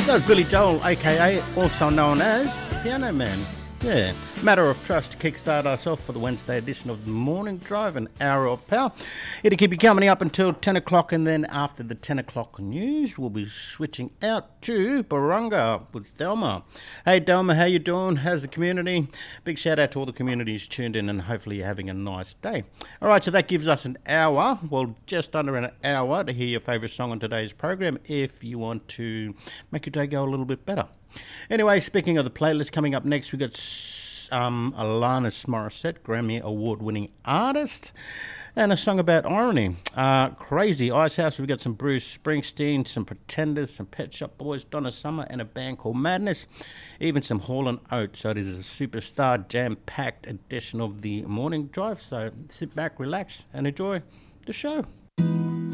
That was Billy Joel, aka also known as Piano Man. Yeah, Matter of Trust to kickstart us off for the Wednesday edition of the Morning Drive, an hour of power. It'll keep you coming up until 10 o'clock, and then after the 10 o'clock news, we'll be switching out to Barunga with Thelma. Hey, Thelma, how you doing? How's the community? Big shout out to all the communities tuned in, and hopefully you're having a nice day. All right, so that gives us an hour, well, just under an hour to hear your favourite song on today's program if you want to make your day go a little bit better. Anyway, speaking of the playlist, coming up next, we got Alanis Morissette, Grammy Award-winning artist, and a song about irony. Crazy Icehouse, we've got some Bruce Springsteen, some Pretenders, some Pet Shop Boys, Donna Summer, and a band called Madness, even some Hall & Oates. So it is a superstar, jam-packed edition of the Morning Drive. So sit back, relax, and enjoy the show.